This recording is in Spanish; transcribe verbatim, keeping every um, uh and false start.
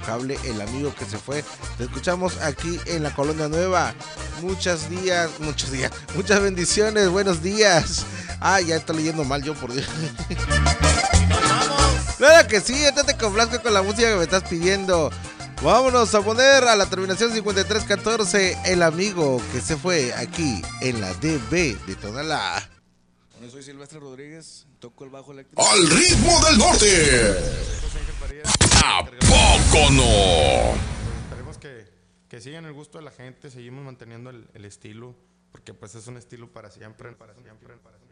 Cable, el amigo que se fue. Te escuchamos aquí en la Colonia Nueva. Muchos días, muchos días, muchas bendiciones, buenos días. Ah, ya estoy leyendo mal yo, por Dios. Claro que sí, entonces te complazco con la música que me estás pidiendo. Vámonos a poner a la terminación cincuenta y tres catorce, el amigo que se fue aquí en la D B de Tonalá. Bueno, soy Silvestre Rodríguez, toco el bajo eléctrico. ¡Al ritmo del norte! ¿A poco no? Pues esperemos que, que sigan el gusto de la gente, seguimos manteniendo el, el estilo, porque pues es un estilo para siempre, para siempre, para siempre.